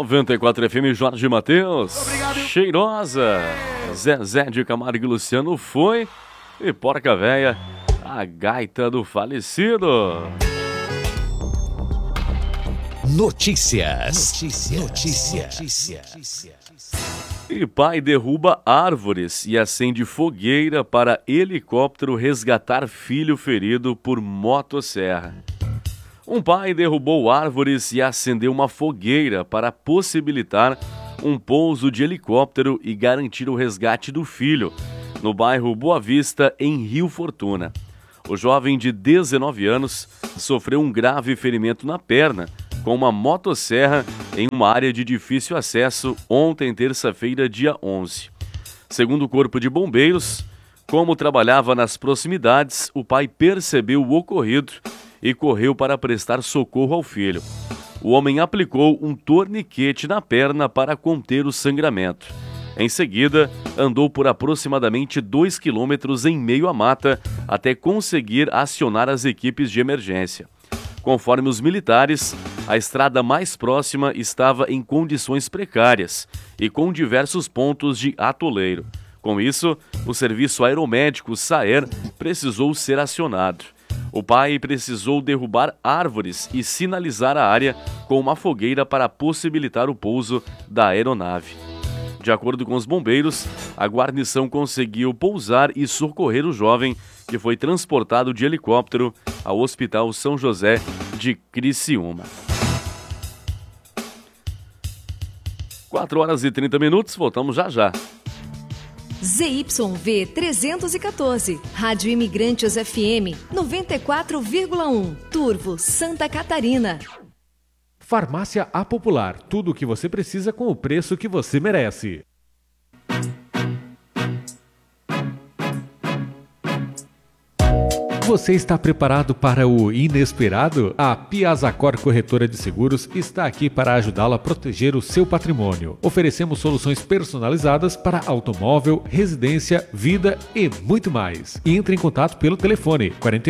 94 FM, Jorge Mateus. Obrigado. Cheirosa. Zezé de Camargo e Luciano foi. E Porca Véia, a gaita do falecido. Notícias. E pai derruba árvores e acende fogueira para helicóptero resgatar filho ferido por motosserra. Um pai derrubou árvores e acendeu uma fogueira para possibilitar um pouso de helicóptero e garantir o resgate do filho, no bairro Boa Vista, em Rio Fortuna. O jovem de 19 anos sofreu um grave ferimento na perna com uma motosserra em uma área de difícil acesso ontem, terça-feira, dia 11. Segundo o Corpo de Bombeiros, como trabalhava nas proximidades, o pai percebeu o ocorrido e correu para prestar socorro ao filho. O homem aplicou um torniquete na perna para conter o sangramento. Em seguida, andou por aproximadamente 2 quilômetros em meio à mata até conseguir acionar as equipes de emergência. Conforme os militares, a estrada mais próxima estava em condições precárias e com diversos pontos de atoleiro. Com isso, o serviço aeromédico SAER precisou ser acionado. O pai precisou derrubar árvores e sinalizar a área com uma fogueira para possibilitar o pouso da aeronave. De acordo com os bombeiros, a guarnição conseguiu pousar e socorrer o jovem, que foi transportado de helicóptero ao Hospital São José de Criciúma. 4 horas e 30 minutos, voltamos já. ZYV 314, Rádio Imigrantes FM 94,1, Turvo, Santa Catarina. Farmácia A Popular, tudo o que você precisa com o preço que você merece. Você está preparado para o inesperado? A Piazacor Corretora de Seguros está aqui para ajudá-lo a proteger o seu patrimônio. Oferecemos soluções personalizadas para automóvel, residência, vida e muito mais. Entre em contato pelo telefone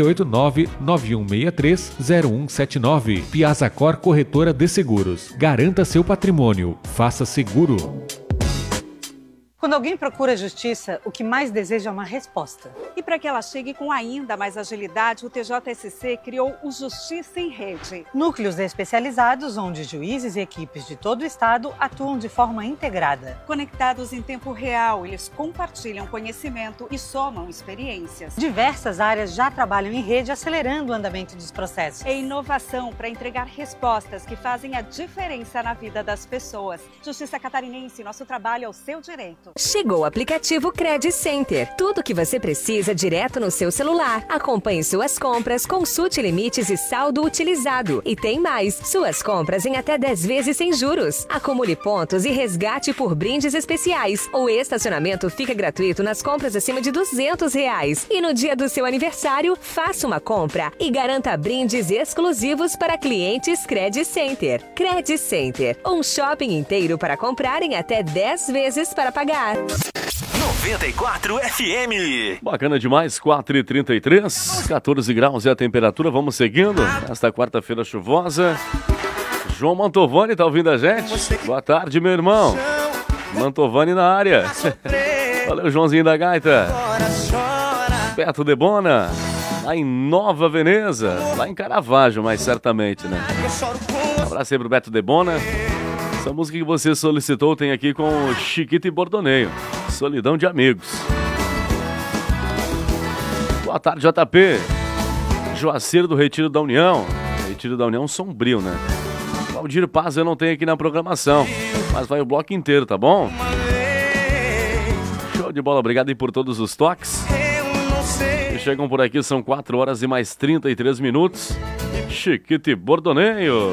489-9163-0179. Piazacor Corretora de Seguros. Garanta seu patrimônio. Faça seguro. Quando alguém procura justiça, o que mais deseja é uma resposta. E para que ela chegue com ainda mais agilidade, o TJSC criou o Justiça em Rede. Núcleos especializados onde juízes e equipes de todo o estado atuam de forma integrada. Conectados em tempo real, eles compartilham conhecimento e somam experiências. Diversas áreas já trabalham em rede, acelerando o andamento dos processos. É inovação para entregar respostas que fazem a diferença na vida das pessoas. Justiça Catarinense, nosso trabalho é o seu direito. Chegou o aplicativo Credit Center. Tudo o que você precisa direto no seu celular. Acompanhe suas compras, consulte limites e saldo utilizado. E tem mais, suas compras em até 10 vezes sem juros. Acumule pontos e resgate por brindes especiais. O estacionamento fica gratuito nas compras acima de R$200. E no dia do seu aniversário, faça uma compra e garanta brindes exclusivos para clientes Credit Center. Credit Center, um shopping inteiro para comprar em até 10 vezes para pagar. 94 FM. Bacana demais, 4h33, 14 graus é a temperatura, vamos seguindo nesta quarta-feira chuvosa. João Mantovani tá ouvindo a gente? Boa tarde, meu irmão. Mantovani na área. Valeu, Joãozinho da Gaita. Beto Debona, lá em Nova Veneza, lá em Caravaggio, mais certamente, né? Um abraço aí pro Beto Debona. Essa música que você solicitou tem aqui com o Chiquito e Bordoneio, Solidão de Amigos. Boa tarde, JP. Joacir do Retiro da União. Retiro da União sombrio, né? Valdir Paz eu não tenho aqui na programação, mas vai o bloco inteiro, tá bom? Show de bola, obrigado aí por todos os toques. Que chegam por aqui, são 4 horas e mais 33 minutos. Chiquito e Bordoneio.